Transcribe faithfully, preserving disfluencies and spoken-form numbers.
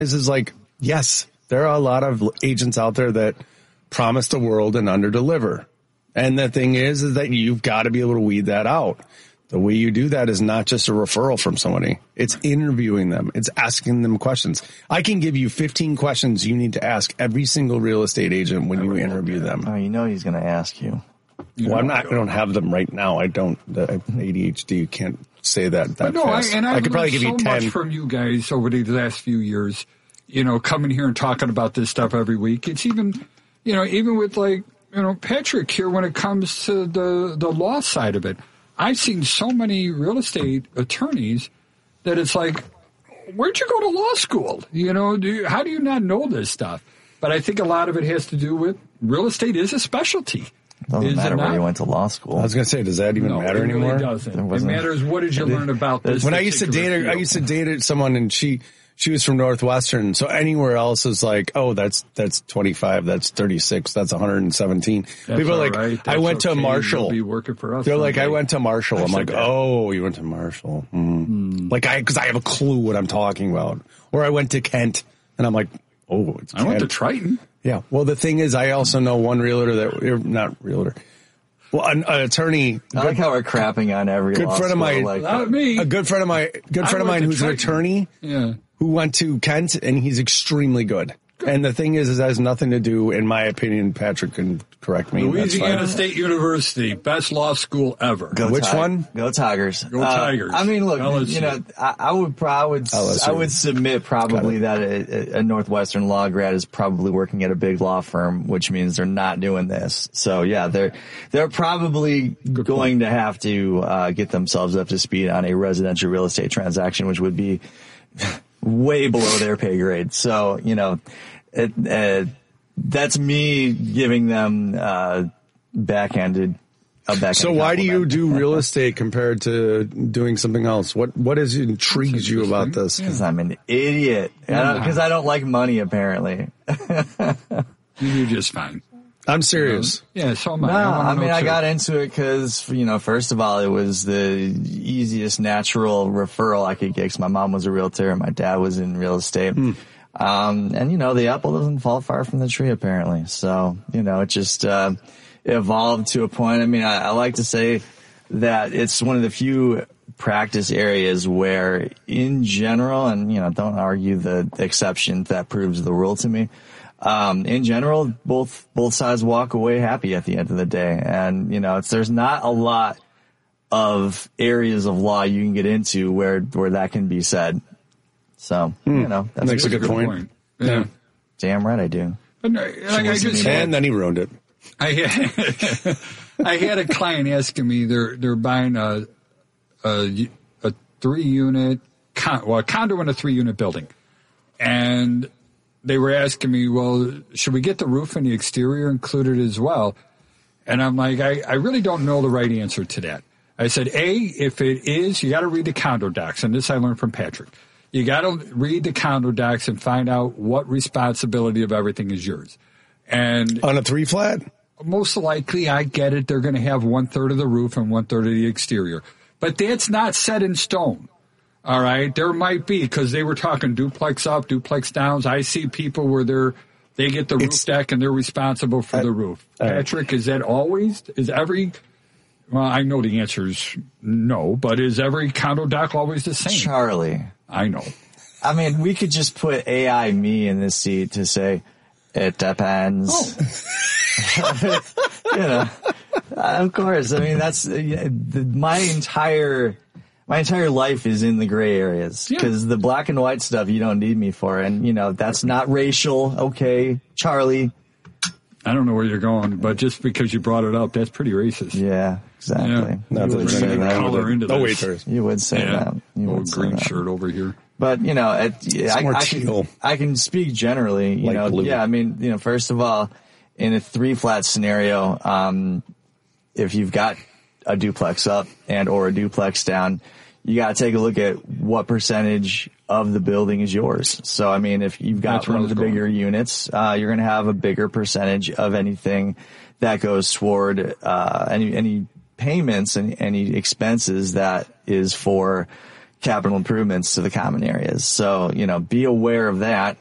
is, is like, yes, there are a lot of agents out there that promise the world and underdeliver. And the thing is, is that you've got to be able to weed that out. The way you do that is not just a referral from somebody. It's interviewing them. It's asking them questions. I can give you fifteen questions you need to ask every single real estate agent when you interview them. Oh, you know he's going to ask you. you well, I'm not, I don't have them right now. I don't. I have A D H D. You can't say that that no, fast. I, and I've I could probably give so you ten. much from you guys over the last few years. You know, coming here and talking about this stuff every week. It's even, you know, even with like, you know, Patrick here when it comes to the, the law side of it. I've seen so many real estate attorneys that it's like, where'd you go to law school? You know, do you, how do you not know this stuff? But I think a lot of it has to do with real estate is a specialty. It doesn't is matter it where you went to law school. I was going to say, does that even no, matter it anymore? Really doesn't. It matters what did you learn about this. When I used to date, field. I used to date someone, and she she was from Northwestern. So anywhere else is like, oh, that's that's twenty-five, that's thirty-six, that's one hundred seventeen. That's People are like, right. I went okay. to Marshall. You'll be working for us. They're like, someday. I went to Marshall. I I'm like, that. oh, you went to Marshall. Mm. Mm. Like I, because I have a clue what I'm talking about. Or I went to Kent, and I'm like, oh, it's Kent. I went to Triton. Yeah. Well, the thing is, I also know one realtor that, not realtor. Well, an, an attorney. I like how we're crapping on every good law friend of school, mine. like Not me. A good friend of my good friend of mine who's Triton. an attorney. Yeah. Who went to Kent, and he's extremely good. good. And the thing is, is that has nothing to do, in my opinion. Patrick can correct me. Louisiana State University, best law school ever. Go Which Tig- one? Go Tigers. Go uh, Tigers. I mean, look, L S U. you know, I, I would probably, L S U. I would submit probably that a, a Northwestern law grad is probably working at a big law firm, which means they're not doing this. So yeah, they're they're probably Good going point. to have to uh, get themselves up to speed on a residential real estate transaction, which would be way below their pay grade. So you know, it, uh, that's me giving them uh, backhanded. A backhanded So why do you compliment. do real estate compared to doing something else? What what is intrigues you about this? Because I'm an idiot. Because I, I don't like money, apparently. You do just fine. I'm serious. Yeah, so am I. No, I, wanna I mean, know I too. got into it because, you know, first of all, it was the easiest natural referral I could get because my mom was a realtor and my dad was in real estate. Hmm. Um, and, you know, the apple doesn't fall far from the tree, apparently. So, you know, it just uh, evolved to a point. I mean, I, I like to say that it's one of the few practice areas where, in general, and, you know, don't argue the exception that proves the rule to me, Um, in general, both, both sides walk away happy at the end of the day. And, you know, it's, there's not a lot of areas of law you can get into where, where that can be said. So, Hmm. you know, That makes a good, Good point. point. Yeah. Yeah. Damn right I do. But no, like I just And then he ruined it. I had, I had a client asking me they're they're buying a a, a three unit con, well a condo in a three unit building, and they were asking me, well, should we get the roof and the exterior included as well? And I'm like, I, I really don't know the right answer to that. I said, A, if it is, you got to read the condo docs, and this I learned from Patrick. You got to read the condo docs and find out what responsibility of everything is yours. And On a three flat? most likely, I get it, they're going to have one third of the roof and one third of the exterior. But that's not set in stone. All right. There might be, because they were talking duplex up, duplex downs. I see people where they're, they get the roof It's- deck and they're responsible for uh, the roof. uh, Patrick, is that always, is every, well, I know the answer is no, but is every condo doc always the same? Charlie. I know. I mean, we could just put A I me in this seat to say, it depends. Oh. You know, of course. I mean, that's uh, the, my entire my entire life is in the gray areas because Yeah. the black and white stuff you don't need me for, and you know that's not racial. Okay, Charlie. I don't know where you're going, but just because you brought it up, that's pretty racist. Yeah, exactly. Yeah. Not You that would there's say anything that. wrong color with it. into Oh, this. wait, there is. You would say Yeah. that. You Old would say green that. shirt over here. But, you know, it, I, more I, can, teal. I can speak generally, you Like know, blue. yeah, I mean, you know, first of all, in a three flat scenario, um, if you've got a duplex up and or a duplex down, you got to take a look at what percentage of the building is yours. So, I mean, if you've got That's where one I of the was going. bigger units, uh, you're going to have a bigger percentage of anything that goes toward, uh, any, any payments and any expenses that is for, capital improvements to the common areas. So, you know, be aware of that.